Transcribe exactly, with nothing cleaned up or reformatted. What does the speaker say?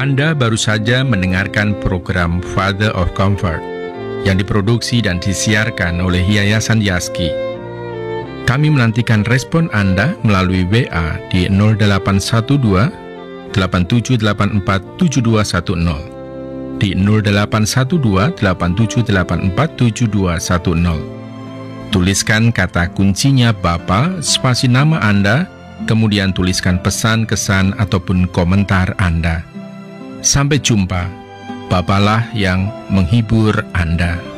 Anda baru saja mendengarkan program Father of Comfort yang diproduksi dan disiarkan oleh Yayasan Yaski. Kami menantikan respon Anda melalui W A di nol delapan satu dua, delapan tujuh delapan empat, tujuh dua satu nol, di nol delapan satu dua, delapan tujuh delapan empat, tujuh dua satu nol. Tuliskan kata kuncinya Bapa, spasi nama Anda, kemudian tuliskan pesan, kesan, ataupun komentar Anda. Sampai jumpa. Bapalah yang menghibur Anda.